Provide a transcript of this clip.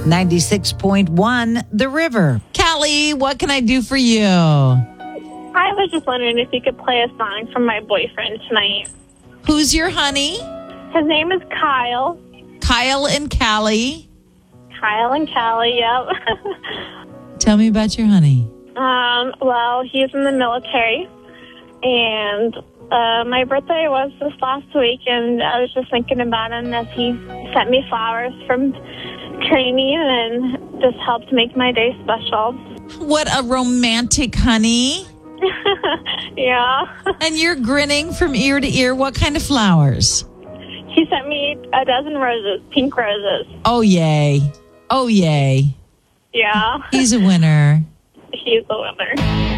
96.1 The River. Callie, what can I do for you? I was just wondering if you could play a song from my boyfriend tonight. Who's your honey? His name is Kyle. Kyle and Callie. Kyle and Callie, yep. Tell me about your honey. Well, he's in the military, and my birthday was this last week, and I was just thinking about him as he sent me flowers from training and just helped make my day special. What a romantic honey. Yeah. And you're grinning from ear to ear. What kind of flowers? He sent me a dozen roses, pink roses. Oh, yay. Oh, yay. Yeah. He's a winner. He's the winner.